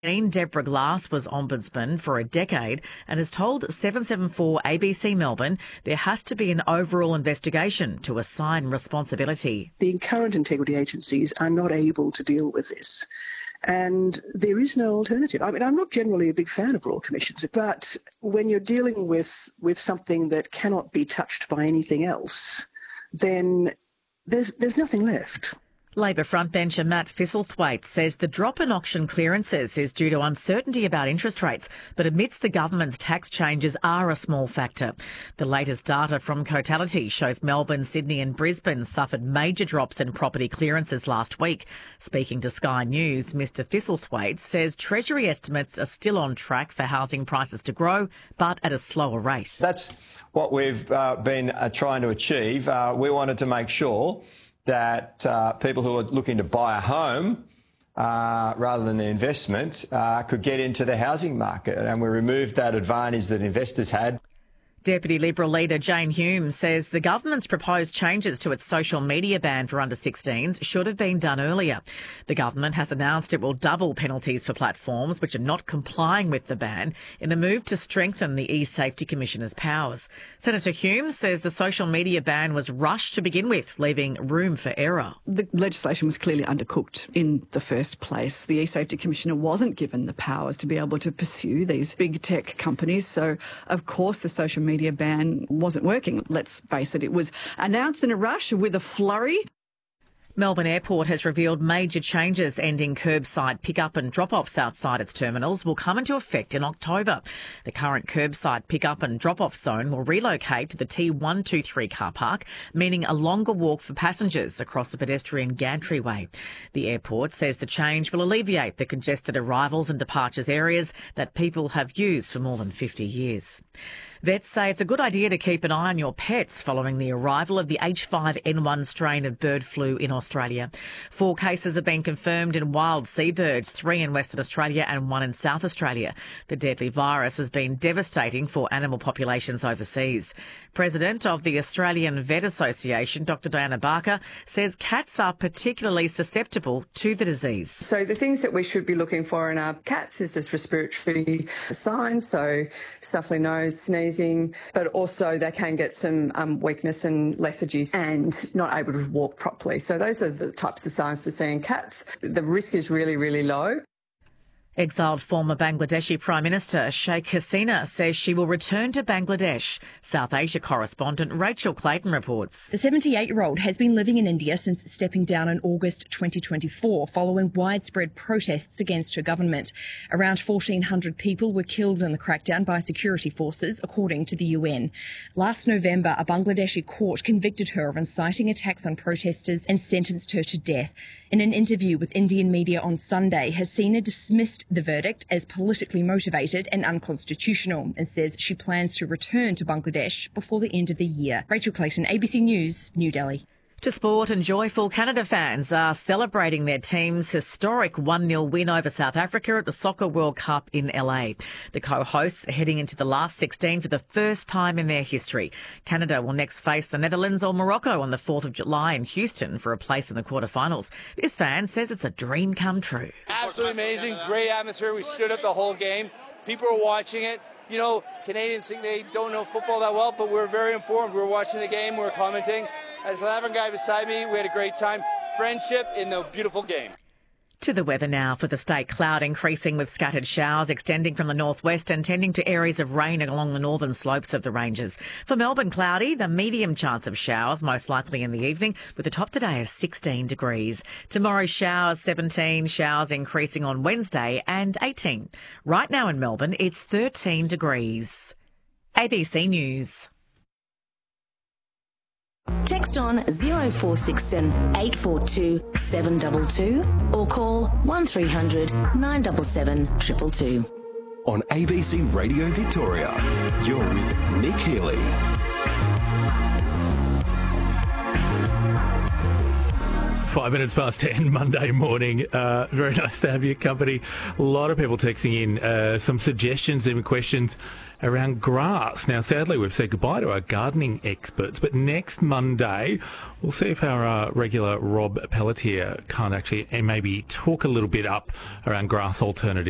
Deborah Glass was Ombudsman for a decade and has told 774 ABC Melbourne there has to be an overall investigation to assign responsibility. The current integrity agencies are not able to deal with this, and there is no alternative. I mean, I'm not generally a big fan of royal commissions, but when you're dealing with something that cannot be touched by anything else, then there's nothing left. Labor frontbencher Matt Thistlethwaite says the drop in auction clearances is due to uncertainty about interest rates, but admits the government's tax changes are a small factor. The latest data from Cotality shows Melbourne, Sydney and Brisbane suffered major drops in property clearances last week. Speaking to Sky News, Mr Thistlethwaite says Treasury estimates are still on track for housing prices to grow, but at a slower rate. That's what we've been trying to achieve. We wanted to make sure that people who are looking to buy a home rather than an investment could get into the housing market, and we removed that advantage that investors had. Deputy Liberal leader Jane Hume says the government's proposed changes to its social media ban for under-16s should have been done earlier. The government has announced it will double penalties for platforms which are not complying with the ban in a move to strengthen the e-Safety Commissioner's powers. Senator Hume says the social media ban was rushed to begin with, leaving room for error. The legislation was clearly undercooked in the first place. The e-Safety Commissioner wasn't given the powers to be able to pursue these big tech companies, so of course the social media ban wasn't working. Let's face it, it was announced in a rush with a flurry. Melbourne Airport has revealed major changes ending curbside pick-up and drop-offs outside its terminals will come into effect in October. The current curbside pick-up and drop-off zone will relocate to the T123 car park, meaning a longer walk for passengers across the pedestrian gantry way. The airport says the change will alleviate the congested arrivals and departures areas that people have used for more than 50 years. Vets say it's a good idea to keep an eye on your pets following the arrival of the H5N1 strain of bird flu in Australia. 4 cases have been confirmed in wild seabirds, 3 in Western Australia and 1 in South Australia. The deadly virus has been devastating for animal populations overseas. President of the Australian Vet Association, Dr Diana Barker, says cats are particularly susceptible to the disease. So the things that we should be looking for in our cats is just respiratory signs, so stuffy nose, sneezing, but also they can get some weakness and lethargy and not able to walk properly. So those are the types of signs to see in cats. The risk is really, really low. Exiled former Bangladeshi Prime Minister Sheikh Hasina says she will return to Bangladesh. South Asia correspondent Rachel Clayton reports. The 78-year-old has been living in India since stepping down in August 2024 following widespread protests against her government. Around 1,400 people were killed in the crackdown by security forces, according to the UN. Last November, a Bangladeshi court convicted her of inciting attacks on protesters and sentenced her to death. In an interview with Indian media on Sunday, Hasina dismissed the verdict as politically motivated and unconstitutional and says she plans to return to Bangladesh before the end of the year. Rachel Clayton, ABC News, New Delhi. To sport, and joyful Canada fans are celebrating their team's historic 1-0 win over South Africa at the Soccer World Cup in LA. The co-hosts are heading into the last 16 for the first time in their history. Canada will next face the Netherlands or Morocco on the 4th of July in Houston for a place in the quarterfinals. This fan says it's a dream come true. Absolutely amazing, great atmosphere. We stood up the whole game. People were watching it. You know, Canadians think they don't know football that well, but we're very informed. We were watching the game, we were commenting. As a South African guy beside me, we had a great time. Friendship in the beautiful game. To the weather now for the state. Cloud increasing with scattered showers extending from the northwest and tending to areas of rain along the northern slopes of the ranges. For Melbourne, cloudy, the medium chance of showers, most likely in the evening, with a top today of 16 degrees. Tomorrow, showers 17, showers increasing on Wednesday and 18. Right now in Melbourne, it's 13 degrees. ABC News. Text on 0467 842 722 or call 1300 977 222. On ABC Radio Victoria, you're with Nick Healy. 5 minutes past 10 Monday morning. Very nice to have your company. A lot of people texting in some suggestions and questions around grass. Now, sadly, we've said goodbye to our gardening experts, but next Monday, we'll see if our regular Rob Pelletier can't actually maybe talk a little bit up around grass alternatives.